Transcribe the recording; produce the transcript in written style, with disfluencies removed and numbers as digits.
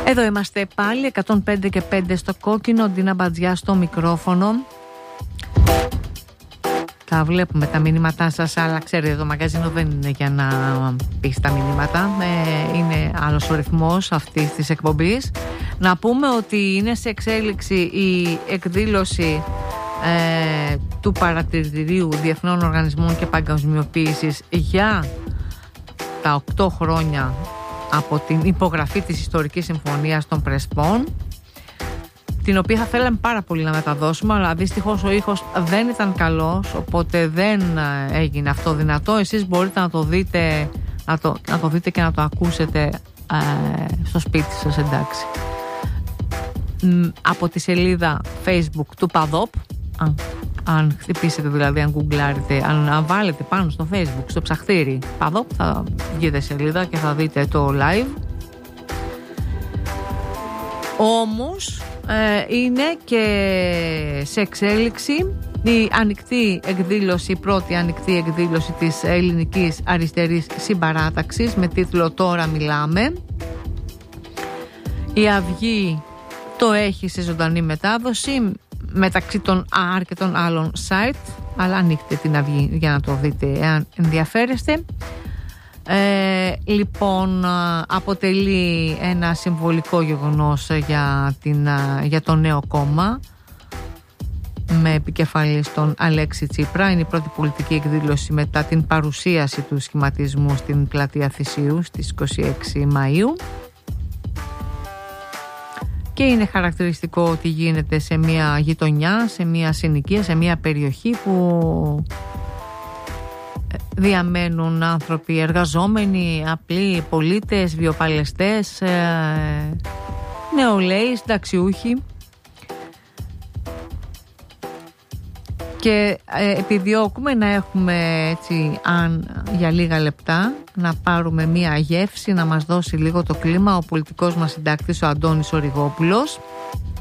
Εδώ είμαστε πάλι, 105 και 5 στο κόκκινο, Ντίνα Μπατζιά στο μικρόφωνο. Τα βλέπουμε τα μηνύματά σας, αλλά ξέρετε το μαγαζίνο δεν είναι για να πεις τα μηνύματα, είναι άλλος ο ρυθμός αυτής της εκπομπής. Να πούμε ότι είναι σε εξέλιξη η εκδήλωση του Παρατηρητηρίου Διεθνών Οργανισμών και Παγκοσμιοποίησης για τα 8 χρόνια από την υπογραφή της Ιστορικής Συμφωνίας των Πρεσπών, την οποία θα θέλαμε πάρα πολύ να μεταδώσουμε, αλλά δυστυχώς ο ήχος δεν ήταν καλός, οπότε δεν έγινε αυτό δυνατό. Εσείς μπορείτε να το δείτε, να το δείτε και να το ακούσετε στο σπίτι σας, εντάξει, από τη σελίδα Facebook του ΠΑΔΟΠ. Αν χτυπήσετε, δηλαδή αν γκουγκλάρετε, αν βάλετε πάνω στο Facebook, στο ψαχτήρι ΠΑΔΟΠ, θα βγείτε σελίδα και θα δείτε το live. Όμως είναι και σε εξέλιξη η ανοιχτή εκδήλωση, η πρώτη ανοιχτή εκδήλωση της Ελληνικής Αριστερής Συμπαράταξης με τίτλο «Τώρα μιλάμε». Η Αυγή το έχει σε ζωντανή μετάδοση μεταξύ των αρκετών άλλων site, αλλά ανοίχτε την Αυγή για να το δείτε εάν ενδιαφέρεστε. Λοιπόν, αποτελεί ένα συμβολικό γεγονός για το νέο κόμμα με επικεφαλής τον Αλέξη Τσίπρα. Είναι η πρώτη πολιτική εκδήλωση μετά την παρουσίαση του σχηματισμού στην πλατεία Θησίου στις 26 Μαΐου. Και είναι χαρακτηριστικό ότι γίνεται σε μια γειτονιά, σε μια συνοικία, σε μια περιοχή που διαμένουν άνθρωποι εργαζόμενοι, απλοί πολίτες, βιοπαλαιστές, νεολαίοι, συνταξιούχοι. Και επιδιώκουμε να έχουμε έτσι, για λίγα λεπτά, να πάρουμε μία γεύση, να μας δώσει λίγο το κλίμα ο πολιτικός μας συντάκτης, ο Αντώνης Οριγόπουλος.